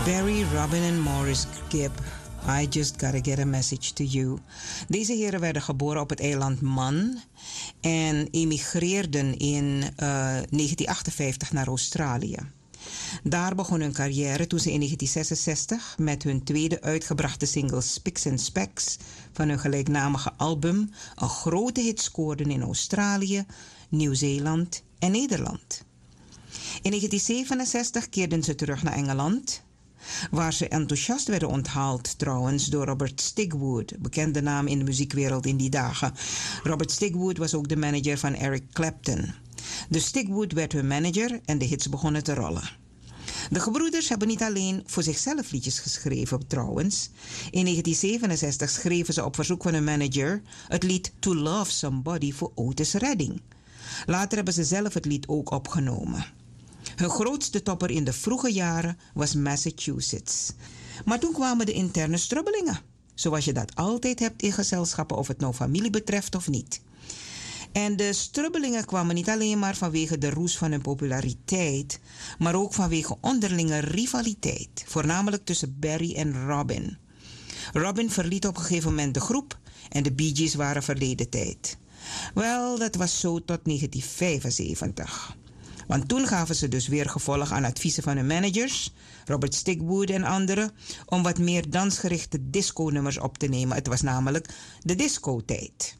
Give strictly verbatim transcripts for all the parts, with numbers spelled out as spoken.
Barry, Robin en Morris Gibb. I just gotta get a message to you. Deze heren werden geboren op het eiland Man en emigreerden in uh, negentien achtenvijftig naar Australië. Daar begon hun carrière toen ze in negentien zesenzestig met hun tweede uitgebrachte single Spics and Specks van hun gelijknamige album een grote hit scoorden in Australië, Nieuw-Zeeland en Nederland. In negentien zevenenzestig keerden ze terug naar Engeland, waar ze enthousiast werden onthaald trouwens door Robert Stigwood, bekende naam in de muziekwereld in die dagen. Robert Stigwood was ook de manager van Eric Clapton. Dus Stigwood werd hun manager en de hits begonnen te rollen. De gebroeders hebben niet alleen voor zichzelf liedjes geschreven trouwens. In negentien zevenenzestig schreven ze op verzoek van hun manager het lied To Love Somebody voor Otis Redding. Later hebben ze zelf het lied ook opgenomen. Hun grootste topper in de vroege jaren was Massachusetts. Maar toen kwamen de interne strubbelingen. Zoals je dat altijd hebt in gezelschappen, of het nou familie betreft of niet. En de strubbelingen kwamen niet alleen maar vanwege de roes van hun populariteit, maar ook vanwege onderlinge rivaliteit. Voornamelijk tussen Barry en Robin. Robin verliet op een gegeven moment de groep en de Bee Gees waren verleden tijd. Wel, dat was zo tot negentien vijfenzeventig. Want toen gaven ze dus weer gevolg aan adviezen van hun managers, Robert Stigwood en anderen, om wat meer dansgerichte disco-nummers op te nemen. Het was namelijk de disco-tijd.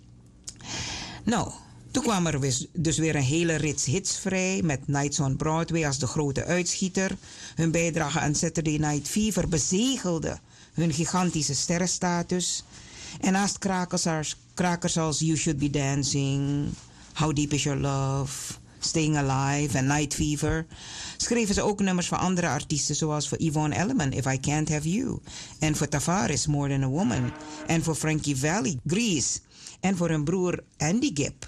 Nou, toen kwam er dus weer een hele rits hits vrij, met Nights on Broadway als de grote uitschieter. Hun bijdrage aan Saturday Night Fever bezegelde hun gigantische sterrenstatus. En naast krakers als, krakers als You Should Be Dancing, How Deep Is Your Love, Staying Alive en Night Fever schreven ze ook nummers voor andere artiesten, zoals voor Yvonne Elliman, If I Can't Have You, en voor Tavares, More Than a Woman, en voor Frankie Valli, Grease, en voor hun broer Andy Gibb.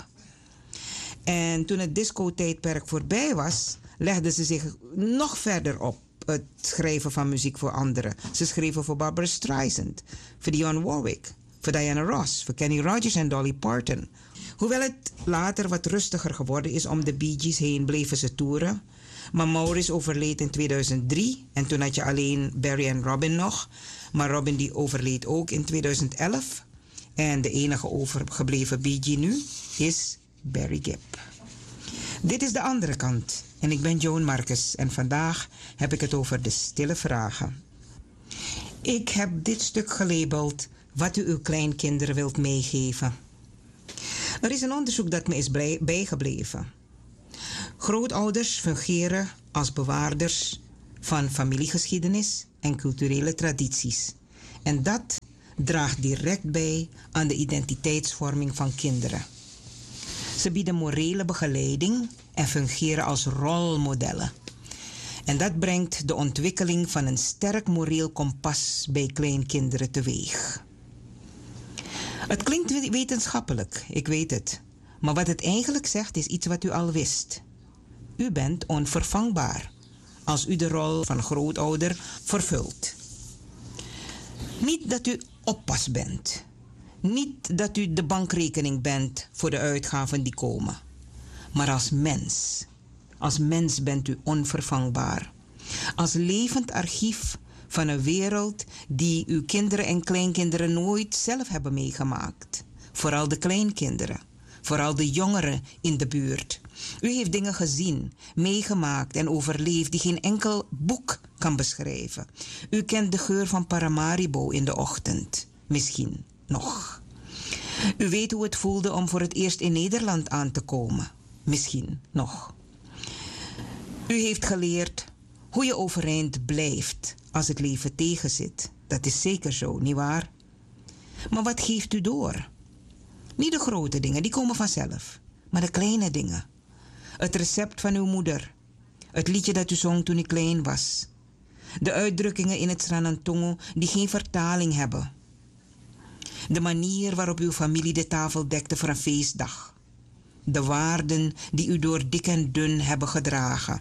En toen het disco-tijdperk voorbij was, legden ze zich nog verder op het schrijven van muziek voor anderen. Ze schreven voor Barbra Streisand, voor Dionne Warwick, voor Diana Ross, voor Kenny Rogers en Dolly Parton. Hoewel het later wat rustiger geworden is om de Bee Gees heen, bleven ze toeren. Maar Maurice overleed in tweeduizend drie en toen had je alleen Barry en Robin nog. Maar Robin die overleed ook in tweeduizend elf. En de enige overgebleven Bee Gee nu is Barry Gibb. Dit is de andere kant en ik ben Joan Marcus en vandaag heb ik het over de stille vragen. Ik heb dit stuk gelabeld wat u uw kleinkinderen wilt meegeven. Er is een onderzoek dat me is bijgebleven. Grootouders fungeren als bewaarders van familiegeschiedenis en culturele tradities. En dat draagt direct bij aan de identiteitsvorming van kinderen. Ze bieden morele begeleiding en fungeren als rolmodellen. En dat brengt de ontwikkeling van een sterk moreel kompas bij kleinkinderen teweeg. Het klinkt wetenschappelijk, ik weet het. Maar wat het eigenlijk zegt is iets wat u al wist. U bent onvervangbaar als u de rol van grootouder vervult. Niet dat u oppas bent. Niet dat u de bankrekening bent voor de uitgaven die komen. Maar als mens. Als mens bent u onvervangbaar. Als levend archief van een wereld die uw kinderen en kleinkinderen nooit zelf hebben meegemaakt. Vooral de kleinkinderen. Vooral de jongeren in de buurt. U heeft dingen gezien, meegemaakt en overleefd die geen enkel boek kan beschrijven. U kent de geur van Paramaribo in de ochtend. Misschien nog. U weet hoe het voelde om voor het eerst in Nederland aan te komen. Misschien nog. U heeft geleerd hoe je overeind blijft als het leven tegenzit. Dat is zeker zo, nietwaar? Maar wat geeft u door? Niet de grote dingen, die komen vanzelf. Maar de kleine dingen. Het recept van uw moeder. Het liedje dat u zong toen u klein was. De uitdrukkingen in het Sranantongo die geen vertaling hebben. De manier waarop uw familie de tafel dekte voor een feestdag. De waarden die u door dik en dun hebben gedragen.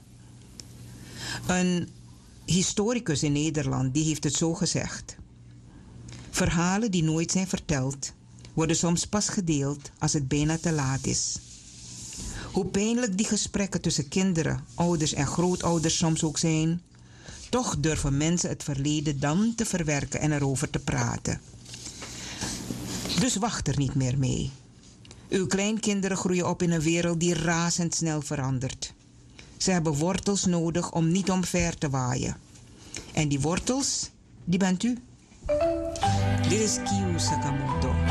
Een historicus in Nederland die heeft het zo gezegd. Verhalen die nooit zijn verteld, worden soms pas gedeeld als het bijna te laat is. Hoe pijnlijk die gesprekken tussen kinderen, ouders en grootouders soms ook zijn, toch durven mensen het verleden dan te verwerken en erover te praten. Dus wacht er niet meer mee. Uw kleinkinderen groeien op in een wereld die razendsnel verandert. Ze hebben wortels nodig om niet omver te waaien. En die wortels, die bent u. Dit is Kiyu Sakamoto.